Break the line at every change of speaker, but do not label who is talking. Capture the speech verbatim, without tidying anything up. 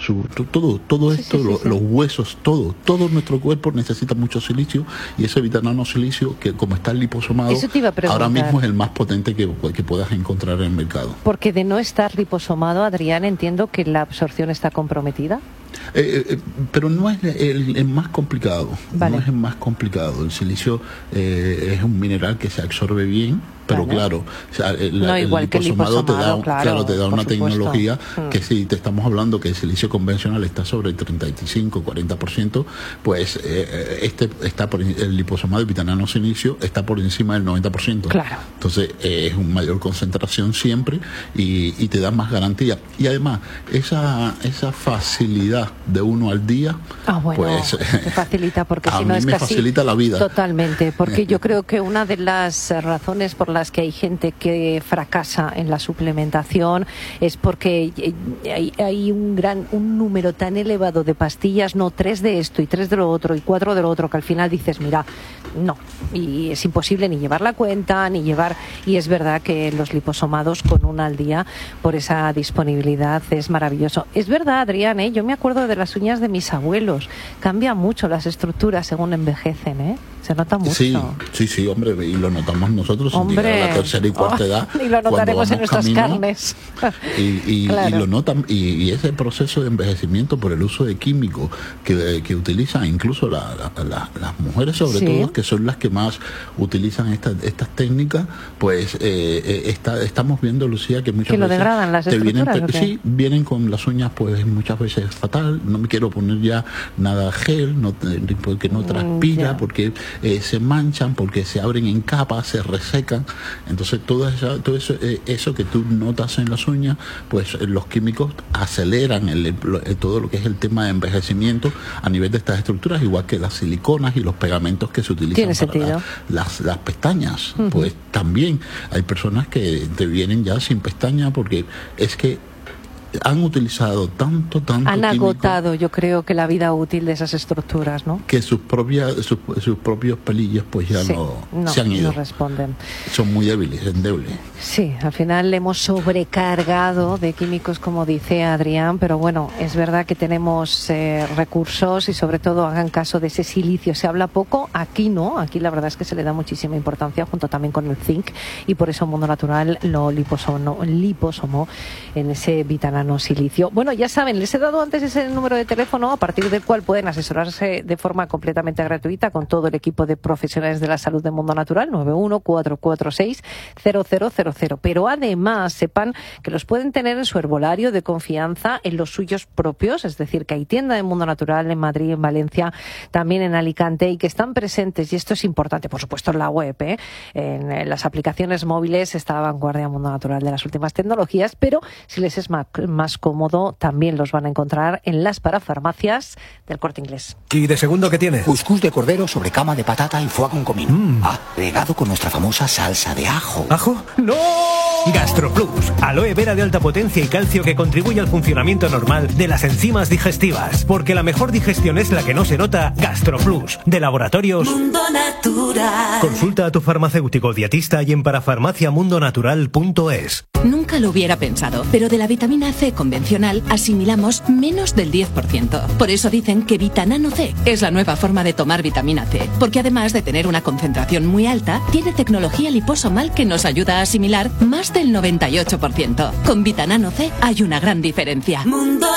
su todo, todo
Sí,
esto,
sí, sí,
lo,
sí.
los huesos, todo, todo nuestro cuerpo necesita mucho silicio, y ese vitanano-silicio, que como está liposomado,
Eso te iba a preguntar.
ahora mismo es el más potente que, que puedas encontrar en el mercado.
Porque de no estar liposomado, Adrián, entiendo que la absorción está comprometida.
Eh, eh, pero no es el, el más complicado,
Vale.
no es el más complicado. El silicio eh, es un mineral que se absorbe bien, pero
Vale.
claro, o sea, el,
No,
el
igual que el
liposomado te da,
liposomado, claro,
claro, te da
por
una
supuesto.
tecnología
Mm.
que si te estamos hablando que el silicio convencional está sobre el treinta y cinco, cuarenta por ciento, pues eh, este está por, el liposomado y vitanano silicio está por encima del noventa por ciento.
Claro.
Entonces eh, es una mayor concentración siempre, y, y te da más garantía. Y además, esa, esa facilidad de uno al día,
Ah, bueno,
pues
te facilita, porque
a
si no
mí
es
me
casi...
facilita la vida.
Totalmente, porque yo creo que una de las eh, razones por las que hay gente que fracasa en la suplementación es porque eh, hay, hay un gran un número tan elevado de pastillas, no tres de esto y tres de lo otro y cuatro de lo otro, que al final dices, mira, no, y es imposible ni llevar la cuenta, ni llevar... Y es verdad que los liposomados con una al día, por esa disponibilidad, es maravilloso. Es verdad, Adrián, ¿eh? Yo me acuerdo de las uñas de mis abuelos. Cambian mucho las estructuras según envejecen, ¿eh? Se nota mucho.
Sí, sí, sí, hombre, y lo notamos nosotros sin llegar a la tercera y cuarta
Oh,
edad.
y lo notaremos en nuestras
camino,
carnes.
Y, y,
Claro.
y lo notan, y, y ese proceso de envejecimiento por el uso de químicos que, que utilizan incluso la, la, la, las mujeres, sobre
Sí.
todo, que son las que más utilizan estas estas técnicas, pues eh, eh, está, estamos viendo, Lucía, que muchas
¿Que lo
veces
degradan las
te vienen,
estructuras, o qué?
sí, vienen con las uñas pues muchas veces fatal. No me quiero poner ya nada gel, no, porque no transpira,
ya.
porque eh, se manchan, porque se abren en capas, se resecan. Entonces todo eso, todo eso, eh, eso que tú notas en las uñas, pues eh, los químicos aceleran el, el- el- todo lo que es el tema de envejecimiento a nivel de estas estructuras, igual que las siliconas y los pegamentos que se utilizan
Tiene
para
sentido.
la- las, las pestañas.
Ujú.
Pues también hay personas que te vienen ya sin pestaña, porque es que han utilizado tanto, tanto
Han
químico
agotado, yo creo, que la vida útil de esas estructuras, ¿no?
que sus propias sus, sus propios pelillos pues ya
Sí,
no,
no,
se han ido.
no responden.
Son muy débiles, endebles.
Sí, al final le hemos sobrecargado de químicos, como dice Adrián, pero bueno, es verdad que tenemos eh, recursos, y sobre todo hagan caso de ese silicio. Se habla poco, aquí no, aquí la verdad es que se le da muchísima importancia, junto también con el zinc, y por eso Mundo Natural lo liposomó, liposomó en ese vitanano silicio. Bueno, ya saben, les he dado antes ese número de teléfono a partir del cual pueden asesorarse de forma completamente gratuita con todo el equipo de profesionales de la salud de Mundo Natural, nueve uno cuatro cuatro seis cero cero cero cero. Pero además sepan que los pueden tener en su herbolario de confianza, en los suyos propios, es decir, que hay tienda de Mundo Natural en Madrid, en Valencia, también en Alicante, y que están presentes, y esto es importante, por supuesto, en la web, ¿eh? en, en las aplicaciones móviles está a la vanguardia Mundo Natural de las últimas tecnologías, pero si les es más, más cómodo, también los van a encontrar en las parafarmacias del Corte Inglés.
¿Y de segundo qué tiene?
Cuscús de cordero sobre cama de patata y foie con comino.
Mm.
Ah, regado con nuestra famosa salsa de ajo.
¿Ajo? ¡No! GastroPlus, aloe vera de alta potencia y calcio que contribuye al funcionamiento normal de las enzimas digestivas. Porque la mejor digestión es la que no se nota. GastroPlus, de Laboratorios
Mundo Natural.
Consulta a tu farmacéutico dietista y en parafarmacia mundo natural punto es.
Nunca lo hubiera pensado, pero de la vitamina C convencional asimilamos menos del diez por ciento. Por eso dicen que Vitanano C es la nueva forma de tomar vitamina C, porque además de tener una concentración muy alta, tiene tecnología liposomal que nos ayuda a asimilar más del noventa y ocho por ciento. Con Vitanano C hay una gran diferencia.
Mundo